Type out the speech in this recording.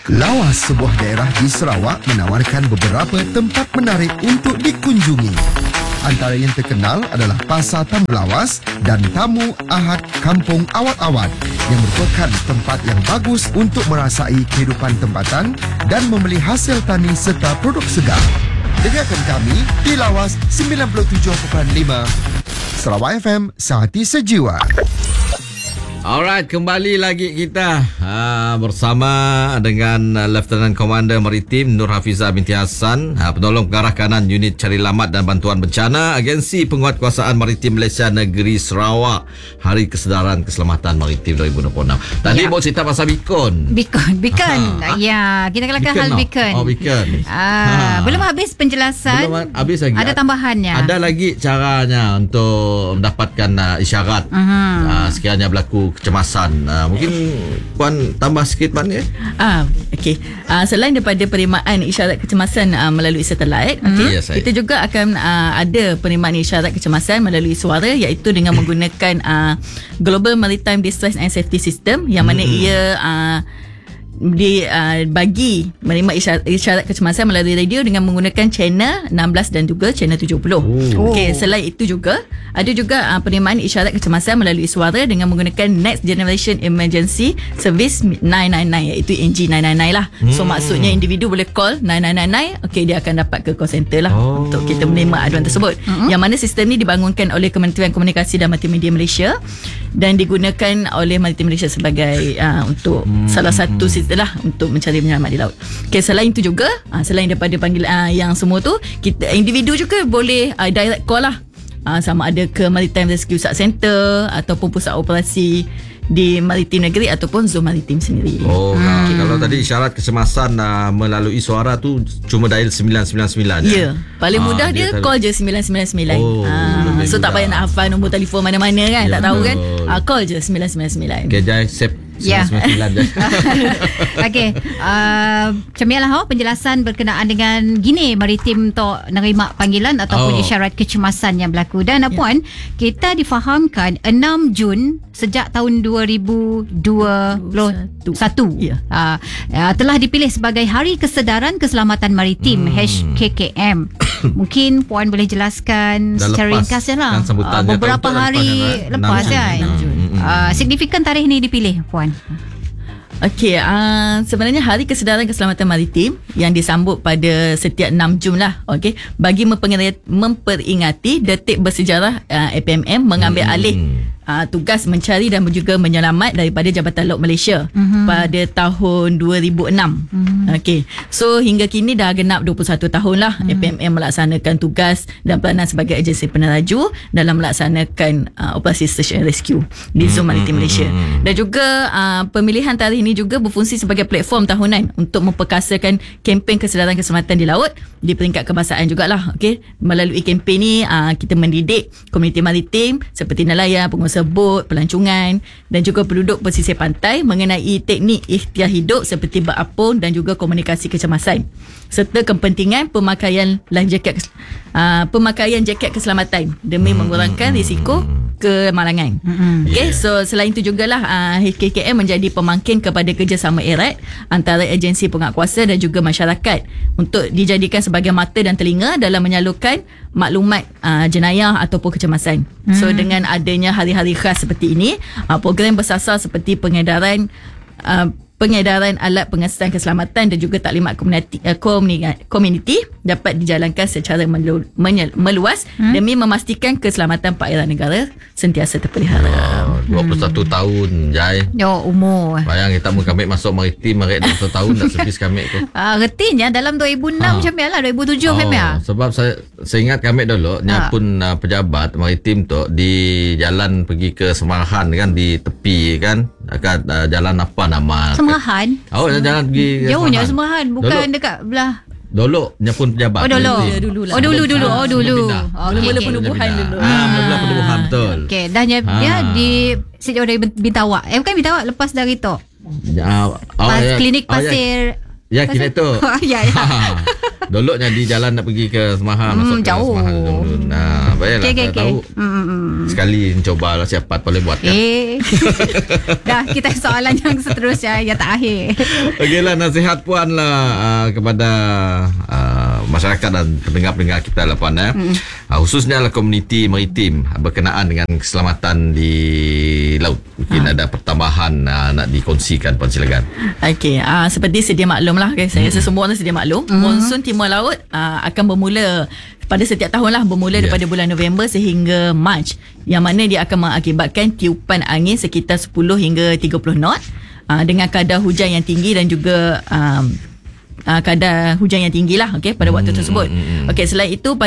Lawas, sebuah daerah di Sarawak, menawarkan beberapa tempat menarik untuk dikunjungi. Antara yang terkenal adalah Pasar Tamu Lawas dan Tamu Ahad Kampung Awat-Awat yang merupakan tempat yang bagus untuk merasai kehidupan tempatan dan membeli hasil tani serta produk segar. Dengarkan kami di Lawas 97.5 Sarawak FM, sehati sejiwa. Alright, kembali lagi kita bersama dengan Lieutenant Commander Maritim Nur Hafizah binti Hassan, penolong pengarah kanan Unit Cari Lamat dan Bantuan Bencana Agensi Penguatkuasaan Maritim Malaysia Negeri Sarawak. Hari Kesedaran Keselamatan Maritim 2026. Tadi mau cerita pasal beacon. Beacon. Ya, kita kelakar hal beacon. Oh, beacon. Belum habis penjelasan. Belum habis lagi. Ada tambahannya. Ada lagi caranya untuk mendapatkan isyarat sekiranya berlaku kecemasan. Mungkin Puan tambah sikit mana? Okey. Selain daripada penerimaan isyarat kecemasan melalui satelit, Yes, kita juga akan ada penerimaan isyarat kecemasan melalui suara, iaitu dengan menggunakan Global Maritime Distress and Safety System, yang mana ia bagi menerima isyarat kecemasan melalui radio dengan menggunakan channel 16 dan juga channel 70. Okey, selain itu juga ada juga penerimaan isyarat kecemasan melalui suara dengan menggunakan Next Generation Emergency Service 999, iaitu NG 999 lah. So maksudnya individu boleh call 9999, okey, dia akan dapat ke call center lah untuk kita menerima aduan tersebut. Yang mana sistem ni dibangunkan oleh Kementerian Komunikasi dan Multimedia Malaysia dan digunakan oleh Maritim Malaysia sebagai untuk salah satu sistem lah untuk mencari penyelamat di laut. Okay, selain itu juga selain daripada panggil yang semua tu, kita individu juga boleh direct call lah, sama ada ke Maritime Rescue Sub Center ataupun pusat operasi di Maritim Negeri ataupun Zon Maritim sendiri. Kalau tadi isyarat kecemasan melalui suara tu cuma dial 999. Ya, paling mudah dia call je 999. So tak payah nak hafal nombor telefon mana-mana kan, tak tahu kan. Call je 999. Okay, Jai save 999 je. Okey, macam lah penjelasan berkenaan dengan gini maritim untuk nerima panggilan ataupun isyarat kecemasan yang berlaku. Dan Puan, kita difahamkan 6 Jun sejak tahun 2021 telah dipilih sebagai Hari Kesedaran Keselamatan Maritim HKKM. Mungkin Puan boleh jelaskan secara ringkas lah, beberapa hari lepas kan. Signifikan tarikh ni dipilih, Puan? Okey, sebenarnya Hari Kesedaran Keselamatan Maritim yang disambut pada setiap 6 Jun lah, okey, bagi memperingati detik bersejarah APMM mengambil alih tugas mencari dan juga menyelamat daripada Jabatan Laut Malaysia pada tahun 2006. Okey. So hingga kini dah genap 21 tahun lah APMM melaksanakan tugas dan peranan sebagai agensi peneraju dalam melaksanakan operasi search and rescue di Zon Maritim Malaysia. Dan juga pemilihan tarikh ini juga berfungsi sebagai platform tahunan untuk memperkasakan kempen kesedaran keselamatan di laut di peringkat kebangsaan jugalah. Okey. Melalui kempen ni kita mendidik komuniti maritim seperti nelayan, pengusaha bot, pelancongan dan juga penduduk pesisir pantai mengenai teknik ikhtiar hidup seperti berapung dan juga komunikasi kecemasan serta kepentingan pemakaian life jacket, pemakaian jaket keselamatan demi mengurangkan risiko kemalangan. Okay, so selain itu jugalah HKKM menjadi pemangkin kepada kerjasama erat antara agensi penguatkuasa dan juga masyarakat untuk dijadikan sebagai mata dan telinga dalam menyalurkan maklumat jenayah ataupun kecemasan. So dengan adanya hari-hari khas seperti ini, program bersasar seperti pengedaran alat pengesan keselamatan dan juga taklimat komuniti dapat dijalankan secara meluas demi memastikan keselamatan perairan negara sentiasa terpelihara. 21 tahun, Jai. Umur. Bayang kita mau kami masuk maritim 21 tahun dah servis kami tu. Retinya dalam 2006 macam ni lah, 2007 macam ni lah. Sebab saya ingat kami dulu pun pejabat maritim tu di jalan pergi ke Semarahan kan, di tepi kan, dekat jalan apa nama? Semarahan. Jalan pergi jauhnya Semarahan, bukan dulu, dekat belah. Dulu pun pejabat. Dulu. Mula-mula penubuhan dulu. Mula-mula penubuhan, betul. Okey, dah dia di sejauh dari Bintawak. Bukan Bintawak, lepas dari tu. Klinik Pasir Ya, kini tu. Ya. Doloknya di jalan nak pergi ke Semahan, masuk ke jauh. Semahan. Nah, baiklah. Okey. Tahu. Sekali mencoba lah siapa boleh buat kan. Dah, kita soalan yang seterusnya yang terakhir. Okeylah, nasihat puan lah kepada masyarakat dan pendengar-pendengar kita lah puan khususnya lah komuniti maritim berkenaan dengan keselamatan di laut. Mungkin ada pertambahan nak dikongsikan puan, silakan. Okey, seperti sedia maklum lah, saya rasa semua orang sedia maklum. Monsun timur laut akan bermula pada setiap tahun lah, bermula daripada bulan November sehingga Mac, yang mana dia akan mengakibatkan tiupan angin sekitar 10 hingga 30 knot dengan kadar hujan yang tinggi dan juga kadar hujan yang tinggi lah pada waktu tersebut. Okey, selain itu pada